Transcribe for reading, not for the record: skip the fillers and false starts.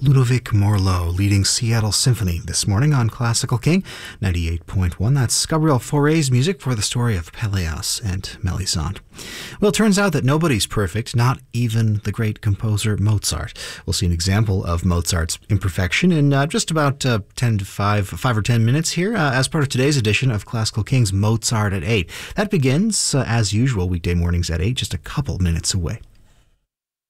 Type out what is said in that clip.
Ludovic Morlot leading Seattle Symphony this morning on Classical King 98.1. That's Gabriel Fauré's music for the story of Pelléas and Mélisande. Well, it turns out that nobody's perfect, not even the great composer Mozart. We'll see an example of Mozart's imperfection in just about 5 or 10 minutes here as part of today's edition of Classical King's Mozart at 8. That begins, as usual, weekday mornings at 8, just a couple minutes away.